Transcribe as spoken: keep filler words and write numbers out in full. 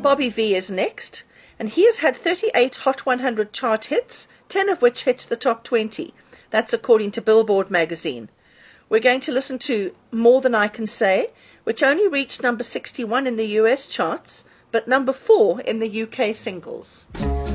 Bobby Vee is next, and he has had thirty-eight Hot one hundred chart hits, ten of which hit the top twenty. That's according to Billboard magazine. We're going to listen to More Than I Can Say, which only reached number sixty-one in the U S charts, but number four in the U K singles.